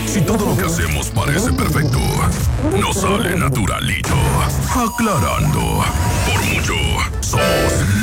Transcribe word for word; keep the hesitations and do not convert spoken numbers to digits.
Si todo lo que hacemos parece perfecto, no sale naturalito. Aclarando. Por mucho, somos